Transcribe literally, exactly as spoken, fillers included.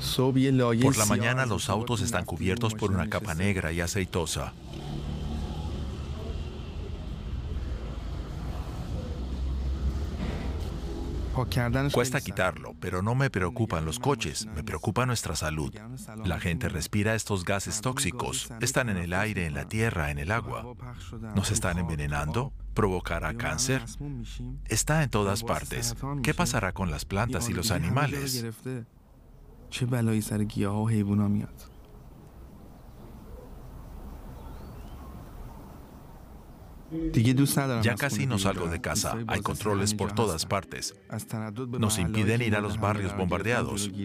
Por la mañana los autos están cubiertos por una capa negra y aceitosa. Cuesta quitarlo, pero no me preocupan los coches, me preocupa nuestra salud. La gente respira estos gases tóxicos, están en el aire, en la tierra, en el agua. ¿Nos están envenenando? ¿Provocará cáncer? Está en todas partes. ¿Qué pasará con las plantas y los animales? Ya casi no salgo de casa, hay controles por todas partes. Nos impiden ir a los barrios bombardeados.